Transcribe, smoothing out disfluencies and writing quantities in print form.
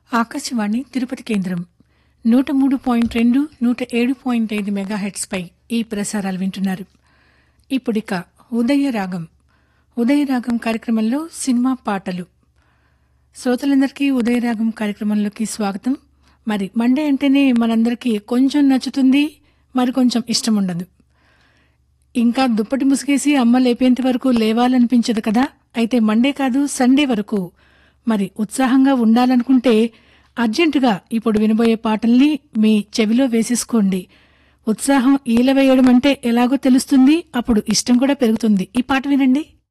ఆకాశవాణి తిరుపతి కేంద్రం 103.2, 107.5 మెగాహెర్ట్జ్పై ఈ ప్రసారాలు వింటున్నారు. ఇప్పుడిక ఉదయరాగం కార్యక్రమంలో సినిమా పాటలు. శ్రోతలందరికీ ఉదయరాగం కార్యక్రమంలోకి స్వాగతం. మరి మండే అంటేనే మనందరికీ కొంచెం నచ్చుతుంది, మరి కొంచెం ఇష్టం ఉండదు. ఇంకా దుప్పటి ముసుగేసి అమ్మ లేపేంత వరకు లేవాలనిపించదు కదా. అయితే మండే కాదు, సండే వరకు మరి ఉత్సాహంగా ఉండాలనుకుంటే అర్జెంటుగా ఇప్పుడు వినబోయే పాటల్ని మీ చెవిలో వేసేసుకోండి. ఉత్సాహం ఈలవేయడం అంటే ఎలాగో తెలుస్తుంది, అప్పుడు ఇష్టం కూడా పెరుగుతుంది. ఈ పాట వినండి.